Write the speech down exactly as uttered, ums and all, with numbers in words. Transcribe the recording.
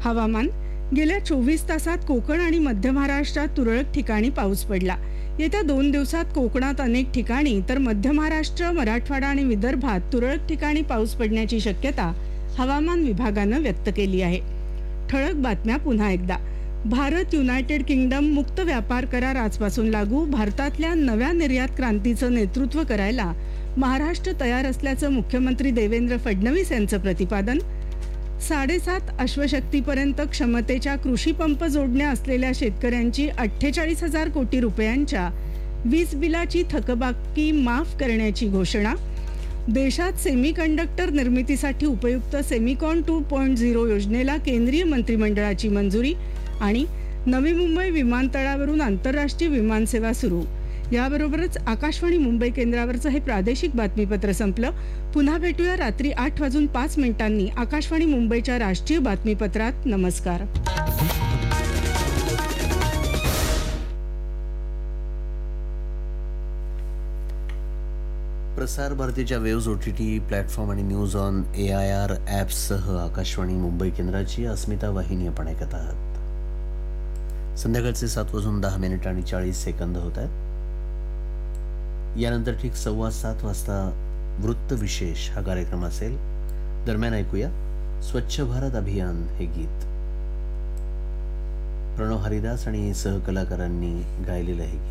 हवामान. गेल्या चोवीस तासात कोकण आणि मध्य महाराष्ट्रात तुरळक ठिकाणी पाऊस पडला. येत्या दोन दिवसात कोकणात अनेक ठिकाणी तर मध्य महाराष्ट्र, मराठवाडा आणि विदर्भात तुरळक ठिकाणी पाऊस पडण्याची शक्यता हवामान विभागानं व्यक्त केली आहे. ठळक बातम्या पुन्हा एकदा. भारत युनायटेड किंगडम मुक्त व्यापार करार आजपासून लागू. भारतातल्या नव्या निर्यात क्रांतीचं नेतृत्व करायला महाराष्ट्र तयार असल्याचं मुख्यमंत्री देवेंद्र फडणवीस यांचं प्रतिपादन. साडेसात अश्वशक्तीपर्यंत क्षमतेच्या कृषी पंप जोडण्या असलेल्या शेतकऱ्यांची अठ्ठेचाळीस हजार कोटी रुपयांच्या वीज बिलाची थकबाकी माफ करण्याची घोषणा. देशात सेमीकंडक्टर निर्मितीसाठी उपयुक्त सेमिकॉन टू पॉइंट झिरो योजनेला केंद्रीय मंत्रिमंडळाची मंजुरी. आणि नवी मुंबई विमानतळावरून आंतरराष्ट्रीय विमानसेवा सुरू. याबरोबरच आकाशवाणी मुंबई केंद्रावरचं हे प्रादेशिक बातमीपत्र संपलं. पुन्हा भेटूया रात्री आठ वाजून पाच मिनिटांनी आकाशवाणी मुंबईच्या राष्ट्रीय बातमीपत्रात. नमस्कार. प्रसार भारतीच्या waves O T T platform आणि news on A I R ॲप्ससह Akashvani Mumbai केंद्राची अस्मिता वाहिनी आपण ऐकत आहात. संध्याकाळचे सात वाजून दहा मिनिट आणि चाळीस सेकंद होत आहेत. यानंतर ठीक सव्वा सात वाजता वृत्त विशेष हा कार्यक्रम असेल. दरम्यान ऐकूया स्वच्छ भारत अभियान हे गीत. प्रणव हरिदास आणि सहकलाकारांनी गायलेलं हे गीत.